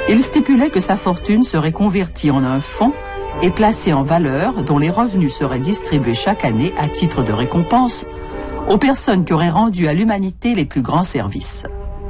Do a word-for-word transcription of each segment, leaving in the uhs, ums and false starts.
Il stipulait que sa fortune serait convertie en un fonds et placée en valeur dont les revenus seraient distribués chaque année à titre de récompense aux personnes qui auraient rendu à l'humanité les plus grands services.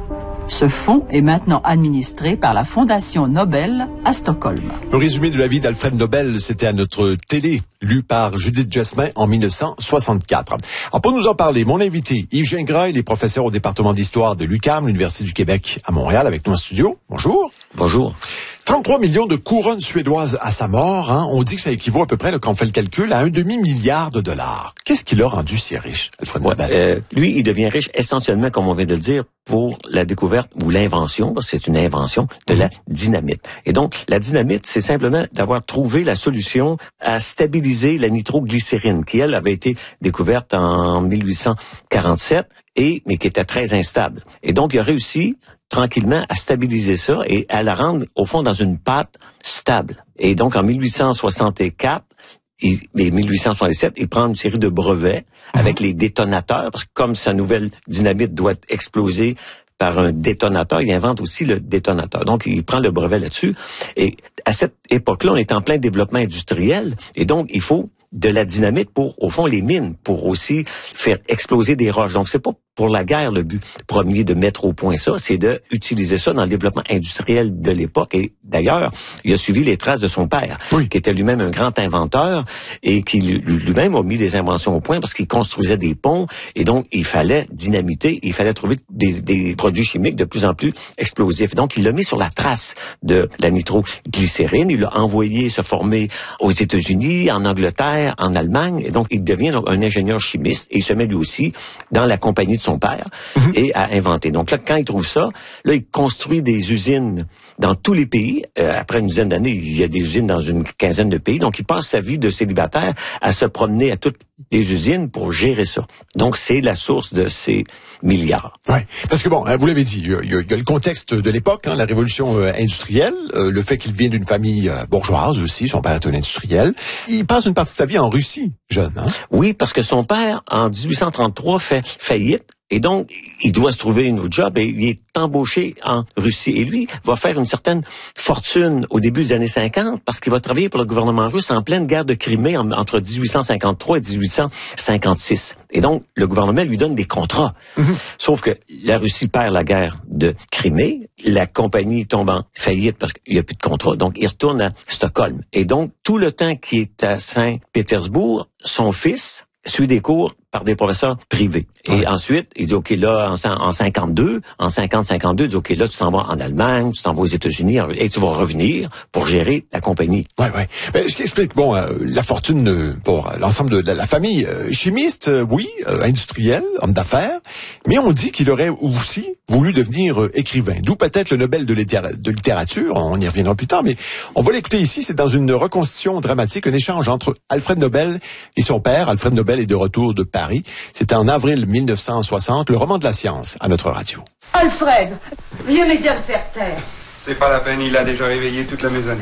Ce fonds est maintenant administré par la Fondation Nobel à Stockholm. Le résumé de la vie d'Alfred Nobel, c'était à notre télé, lu par Judith Jasmin en mille neuf cent soixante-quatre. Alors pour nous en parler, mon invité, Yves Gingras, il est professeur au département d'histoire de l'U Q A M, l'Université du Québec à Montréal, avec nous en studio. Bonjour. Bonjour. trente-trois millions de couronnes suédoises à sa mort. Hein. On dit que ça équivaut à peu près, là, quand on fait le calcul, à un demi-milliard de dollars. Qu'est-ce qui l'a rendu si riche, Alfred ouais, Nobel? Euh, lui, il devient riche essentiellement, comme on vient de le dire, pour la découverte ou l'invention, parce que c'est une invention, de la dynamite. Et donc, la dynamite, c'est simplement d'avoir trouvé la solution à stabiliser la nitroglycérine, qui, elle, avait été découverte en mille huit cent quarante-sept, et mais qui était très instable. Et donc, il a réussi tranquillement à stabiliser ça et à la rendre, au fond, dans une pâte stable. Et donc, en mille huit cent soixante-quatre, il, et mille huit cent soixante-dix-sept, il prend une série de brevets avec les détonateurs, parce que comme sa nouvelle dynamite doit exploser par un détonateur, il invente aussi le détonateur. Donc, il prend le brevet là-dessus. Et à cette époque-là, on est en plein développement industriel. Et donc, il faut de la dynamite pour, au fond, les mines, pour aussi faire exploser des roches. Donc, c'est pas pour la guerre le but premier de mettre au point ça, c'est de utiliser ça dans le développement industriel de l'époque. Et d'ailleurs, il a suivi les traces de son père, oui, qui était lui-même un grand inventeur et qui lui-même a mis des inventions au point parce qu'il construisait des ponts et donc il fallait dynamiter, il fallait trouver des, des produits chimiques de plus en plus explosifs. Donc, il l'a mis sur la trace de la nitroglycérine. Il l'a envoyé se former aux États-Unis, en Angleterre, en Allemagne. Et donc, il devient un ingénieur chimiste et il se met lui aussi dans la compagnie de son père mm-hmm. et à inventer. Donc là, quand il trouve ça, là, il construit des usines dans tous les pays. Euh, après une dizaine d'années, il y a des usines dans une quinzaine de pays. Donc, il passe sa vie de célibataire à se promener à toutes les usines pour gérer ça. Donc, c'est la source de ces milliards. Oui, parce que bon, hein, vous l'avez dit, il y, a, il y a le contexte de l'époque, hein, la révolution euh, industrielle, euh, le fait qu'il vient d'une famille euh, bourgeoise aussi, son père est un industriel. Il passe une partie de sa vie en Russie, jeune. Hein? Oui, parce que son père, en dix-huit cent trente-trois, fait faillite. Et donc, il doit se trouver un autre job et il est embauché en Russie. Et lui va faire une certaine fortune au début des années cinquante parce qu'il va travailler pour le gouvernement russe en pleine guerre de Crimée en, entre dix-huit cent cinquante-trois et dix-huit cent cinquante-six. Et donc, le gouvernement lui donne des contrats. Mm-hmm. Sauf que la Russie perd la guerre de Crimée, la compagnie tombe en faillite parce qu'il n'y a plus de contrat, donc il retourne à Stockholm. Et donc, tout le temps qu'il est à Saint-Pétersbourg, son fils suit des cours par des professeurs privés. Et ouais. ensuite, il dit, OK, là, en, en cinquante-deux, en cinquante cinquante-deux, il dit, OK, là, tu t'en vas en Allemagne, tu t'en vas aux États-Unis, et tu vas revenir pour gérer la compagnie. Oui, oui. Mais ce qui explique, bon, euh, la fortune pour l'ensemble de la famille. Euh, chimiste, euh, oui, euh, industriel, homme d'affaires, mais on dit qu'il aurait aussi voulu devenir euh, écrivain. D'où peut-être le Nobel de, littéra- de littérature, on y reviendra plus tard, mais on va l'écouter ici, c'est dans une reconstitution dramatique, un échange entre Alfred Nobel et son père. Alfred Nobel est de retour de Paris. C'était en avril mille neuf cent soixante, le roman de la science à notre radio. Alfred, viens m'aider à le faire taire. C'est pas la peine, il a déjà réveillé toute la maisonnée.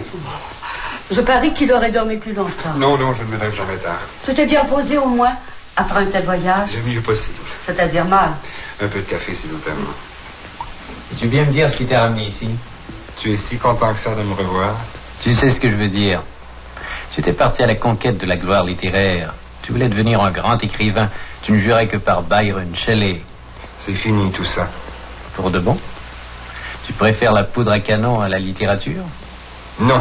Je parie qu'il aurait dormi plus longtemps. Non, non, je ne me lève jamais tard. Tu t'es bien posé au moins, après un tel voyage? Le mieux possible. C'est-à-dire mal? Un peu de café, s'il vous plaît. Tu viens me dire ce qui t'a ramené ici? Tu es si content que ça de me revoir? Tu sais ce que je veux dire. Tu étais parti à la conquête de la gloire littéraire. Tu voulais devenir un grand écrivain. Tu ne jurais que par Byron, Shelley. C'est fini tout ça. Pour de bon? Tu préfères la poudre à canon à la littérature? Non.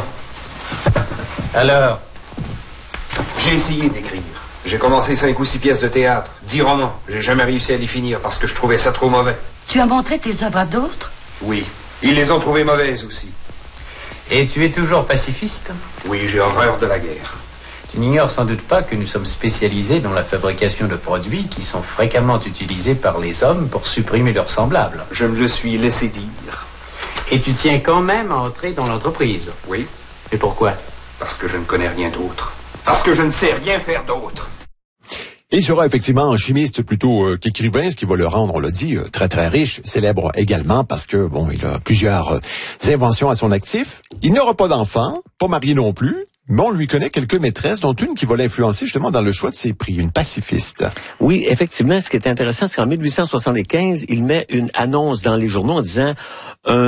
Alors? J'ai essayé d'écrire. J'ai commencé cinq ou six pièces de théâtre, dix romans. J'ai jamais réussi à les finir parce que je trouvais ça trop mauvais. Tu as montré tes œuvres à d'autres? Oui. Ils les ont trouvées mauvaises aussi. Et tu es toujours pacifiste? Oui, j'ai horreur de la guerre. Tu n'ignores sans doute pas que nous sommes spécialisés dans la fabrication de produits qui sont fréquemment utilisés par les hommes pour supprimer leurs semblables. Je me le suis laissé dire. Et tu tiens quand même à entrer dans l'entreprise? Oui. Et pourquoi? Parce que je ne connais rien d'autre. Parce que je ne sais rien faire d'autre. Il sera effectivement un chimiste plutôt euh, qu'écrivain, ce qui va le rendre, on l'a dit, euh, très très riche, célèbre également parce que, bon, il a plusieurs euh, inventions à son actif. Il n'aura pas d'enfant, pas marié non plus, mais on lui connaît quelques maîtresses, dont une qui va l'influencer justement dans le choix de ses prix, une pacifiste. Oui, effectivement, ce qui est intéressant, c'est qu'en mille huit cent soixante-quinze, il met une annonce dans les journaux en disant... Euh,